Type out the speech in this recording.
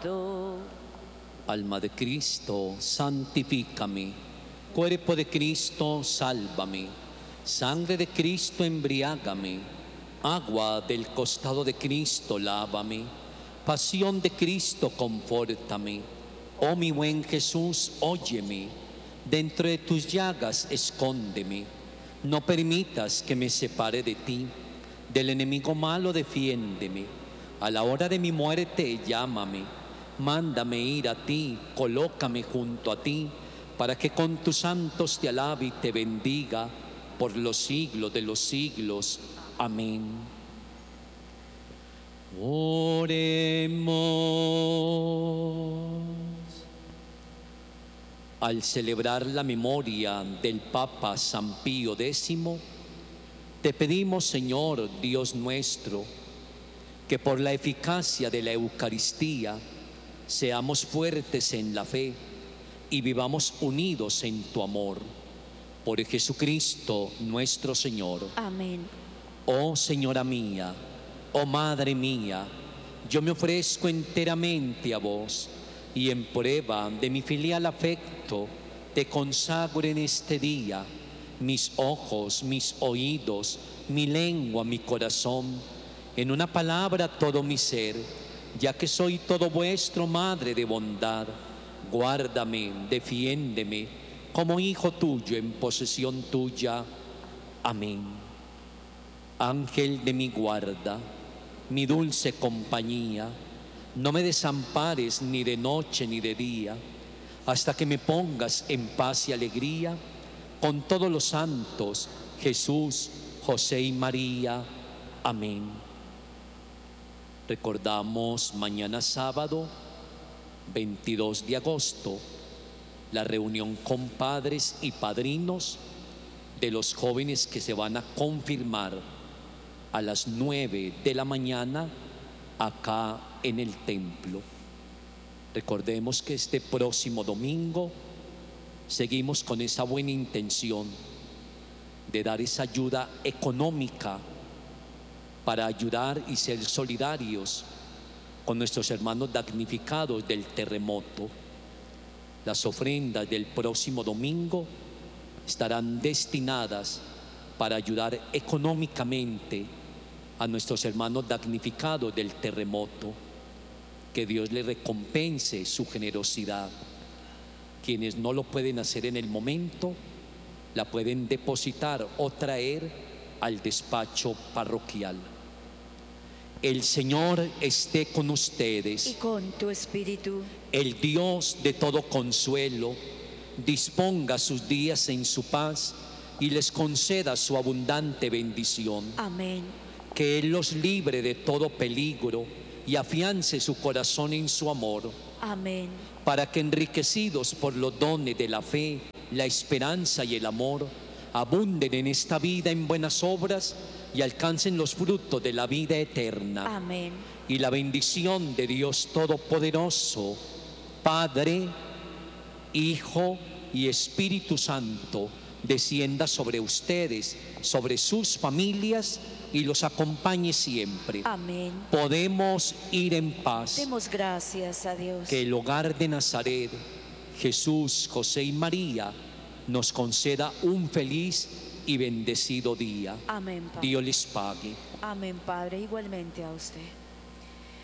pecado. Alma de Cristo, santifícame. Cuerpo de Cristo, sálvame. Sangre de Cristo, embriágame. Agua del costado de Cristo, lávame. Pasión de Cristo, confórtame. Oh mi buen Jesús, óyeme. Dentro de tus llagas, escóndeme. No permitas que me separe de ti. Del enemigo malo, defiéndeme. A la hora de mi muerte, llámame. Mándame ir a ti, colócame junto a ti, para que con tus santos te alabe y te bendiga por los siglos de los siglos. Amén. Oremos. Al celebrar la memoria del Papa San Pío X, te pedimos, Señor Dios nuestro, que por la eficacia de la Eucaristía seamos fuertes en la fe y vivamos unidos en tu amor. Por Jesucristo nuestro Señor. Amén. Oh Señora mía, oh Madre mía, yo me ofrezco enteramente a vos y en prueba de mi filial afecto te consagro en este día mis ojos, mis oídos, mi lengua, mi corazón, en una palabra todo mi ser, ya que soy todo vuestro, Madre de bondad. Guárdame, defiéndeme como hijo tuyo en posesión tuya. Amén. Ángel de mi guarda, mi dulce compañía, no me desampares ni de noche ni de día, hasta que me pongas en paz y alegría con todos los santos, Jesús, José y María. Amén. Recordamos mañana sábado 22 de agosto la reunión con padres y padrinos de los jóvenes que se van a confirmar a las 9 de la mañana acá en el templo. Recordemos que este próximo domingo seguimos con esa buena intención de dar esa ayuda económica para ayudar y ser solidarios con nuestros hermanos damnificados del terremoto. Las ofrendas del próximo domingo estarán destinadas para ayudar económicamente a nuestros hermanos damnificados del terremoto. Que Dios les recompense su generosidad. Quienes no lo pueden hacer en el momento, la pueden depositar o traer al despacho parroquial. El Señor esté con ustedes. Y con tu espíritu. El Dios de todo consuelo disponga sus días en su paz y les conceda su abundante bendición. Amén. Que Él los libre de todo peligro y afiance su corazón en su amor. Amén. Para que enriquecidos por los dones de la fe, la esperanza y el amor, abunden en esta vida en buenas obras y alcancen los frutos de la vida eterna. Amén. Y la bendición de Dios Todopoderoso, Padre, Hijo y Espíritu Santo, descienda sobre ustedes, sobre sus familias y los acompañe siempre. Amén. Podemos ir en paz. Demos gracias a Dios. Que el hogar de Nazaret, Jesús, José y María, nos conceda un feliz y bendecido día. Amén, Padre. Dios les pague. Amén, Padre, igualmente a usted.